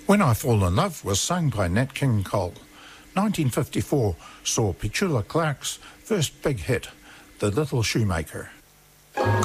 When I Fall in Love was sung by Nat King Cole. 1954 saw Petula Clark's first big hit, The Little Shoemaker.